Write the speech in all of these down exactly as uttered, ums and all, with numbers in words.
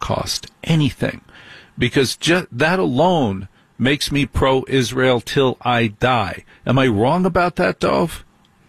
Holocaust, anything, because just that alone makes me pro-Israel till I die. Am I wrong about that, Dov?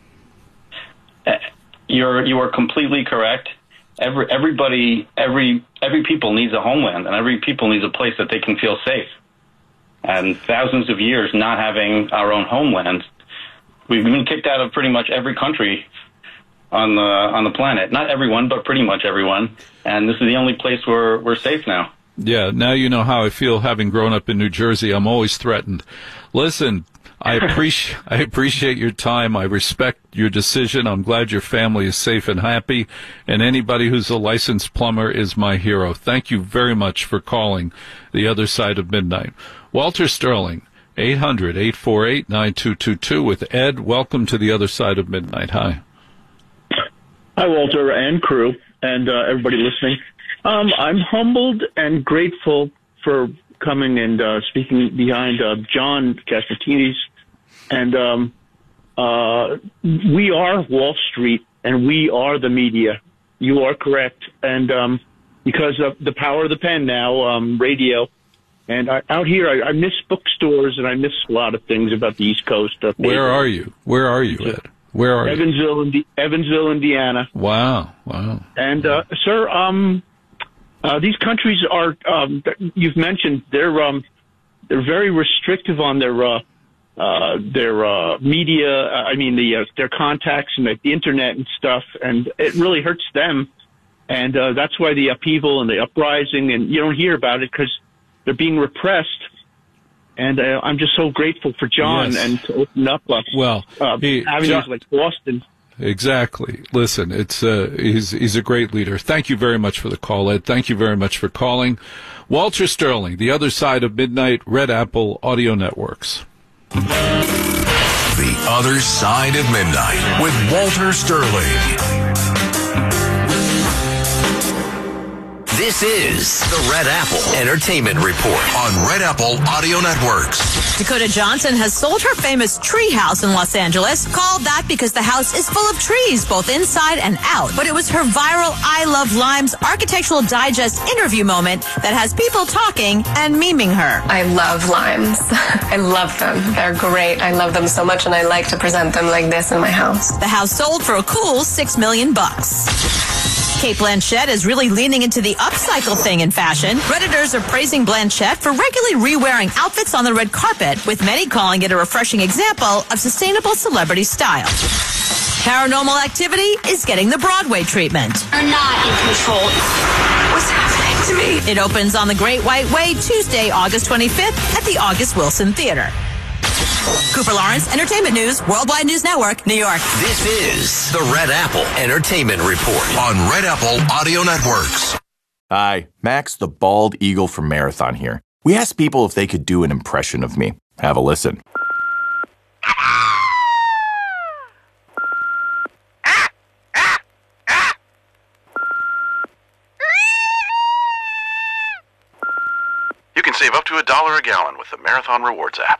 You're you are completely correct. Every everybody every every people needs a homeland, and every people needs a place that they can feel safe. And thousands of years not having our own homeland, we've been kicked out of pretty much every country on the on the planet. Not everyone, but pretty much everyone. And this is the only place where we're safe now. Yeah, now you know how I feel having grown up in New Jersey. I'm always threatened. Listen, I appreciate I appreciate your time. I respect your decision. I'm glad your family is safe and happy. And anybody who's a licensed plumber is my hero. Thank you very much for calling The Other Side of Midnight. Walter Sterling, eight hundred, eight four eight, nine two two two with Ed. Welcome to The Other Side of Midnight. Hi. Hi, Walter and crew, and uh, everybody listening. Um, I'm humbled and grateful for coming and uh, speaking behind uh, John Catsimatidis. And um, uh, we are Wall Street, and we are the media. You are correct. And um, because of the power of the pen now, um, radio, and I, out here, I, I miss bookstores, and I miss a lot of things about the East Coast. Uh, Where are you? Where are you, Ed? Where are Evansville, you? Indi- Evansville, Indiana. Wow, wow. And, uh, sir, um... Uh, these countries are, um, you've mentioned, they're um, they're very restrictive on their uh, uh, their uh, media. I mean, the uh, their contacts and the, the internet and stuff, and it really hurts them. And uh, that's why the upheaval and the uprising, and you don't hear about it because they're being repressed. And uh, I'm just so grateful for John yes. and to open up uh, well, uh, he, avenues John, like Boston. Exactly. Listen, it's uh, he's he's a great leader. Thank you very much for the call, Ed. Thank you very much for calling. Walter Sterling, The Other Side of Midnight, Red Apple Audio Networks. The Other Side of Midnight with Walter Sterling. This is the Red Apple Entertainment Report on Red Apple Audio Networks. Dakota Johnson has sold her famous tree house in Los Angeles, called that because the house is full of trees, both inside and out. But it was her viral I Love Limes Architectural Digest interview moment that has people talking and memeing her. I love limes. I love them. They're great. I love them so much, and I like to present them like this in my house. The house sold for a cool six million bucks. Cate Blanchett is really leaning into the upcycle thing in fashion. Redditors are praising Blanchett for regularly re-wearing outfits on the red carpet, with many calling it a refreshing example of sustainable celebrity style. Paranormal Activity is getting the Broadway treatment. You're not in control. What's happening to me? It opens on the Great White Way Tuesday, August twenty-fifth at the August Wilson Theater. Cooper Lawrence, Entertainment News, Worldwide News Network, New York. This is the Red Apple Entertainment Report on Red Apple Audio Networks. Hi, Max the Bald Eagle from Marathon here. We asked people if they could do an impression of me. Have a listen. You can save up to a dollar a gallon with the Marathon Rewards app.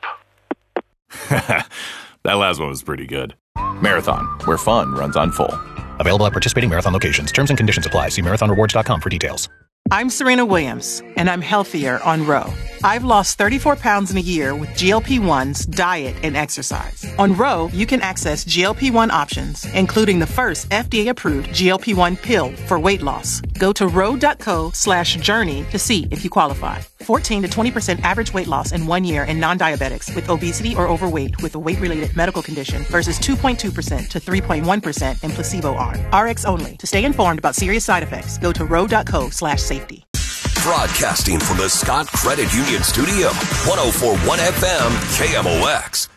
That last one was pretty good. Marathon, where fun runs on full. Available at participating Marathon locations. Terms and conditions apply. See marathon rewards dot com for details. I'm Serena Williams, and I'm healthier on Ro. I've lost thirty-four pounds in a year with G L P ones, diet, and exercise. On Ro, you can access G L P one options, including the first F D A-approved G L P one pill for weight loss. Go to ro.co slash journey to see if you qualify. fourteen to twenty percent average weight loss in one year in non-diabetics with obesity or overweight with a weight-related medical condition versus two point two percent to three point one percent in placebo arm. R X only. To stay informed about serious side effects, go to ro.co slash safety. Broadcasting from the Scott Credit Union Studio, one oh four point one F M, K M O X.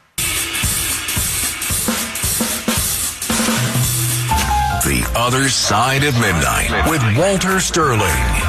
The Other Side of Midnight with Walter Sterling.